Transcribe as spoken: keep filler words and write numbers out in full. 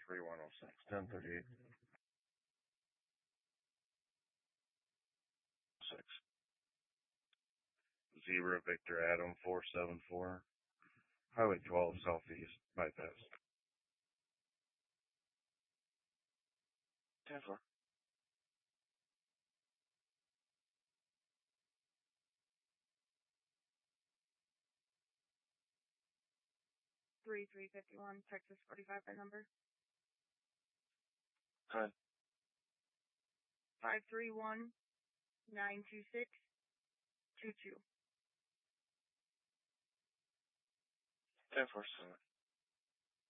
three one oh six, ten thirty-eight. Six. Zebra Victor Adam four seven four. Highway twelve Southeast bypass. ten four. Three three fifty one Texas forty five by number. Hi. Five three one nine two six two two. ten four seven.